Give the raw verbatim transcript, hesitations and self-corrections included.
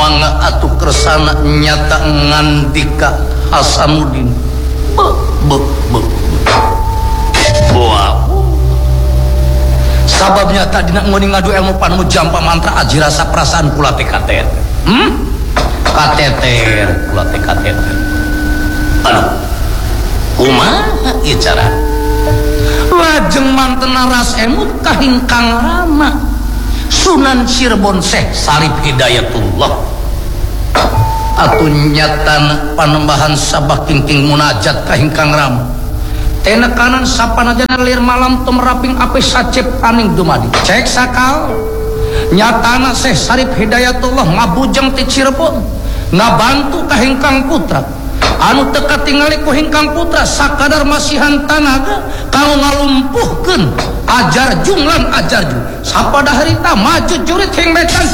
mangga atuh kersana nyata ngandika Hasanuddin. Be be be. Wow. Sababnya tadi nak ngoni ngadu ilmu panu jampa mantra aji rasa perasaan kula teh kateter. Hmm? Kateter, kula teh kateter. Aduh. Kumaha ieu cara? Lajeng manten ras emut ka Hingkang Rama. Sunan Cirebon Syekh Sarip Hidayatullah atuh nyatan panembahan sabah kingking munajat ka Hingkang Rama tena kanan sapanajana lir malam temeraping ape sacep paning dumadi cek sakal nyatana Syekh Sarip Hidayatullah ngabujeng ti Cirebon ngabantu ka Hingkang Putra anu teka tingali ku Hingkang Putra sakadar masihan tanaga kanggo ngalumpuhkeun ajar junglan ajar jung sapada harita maju jurit hingmekan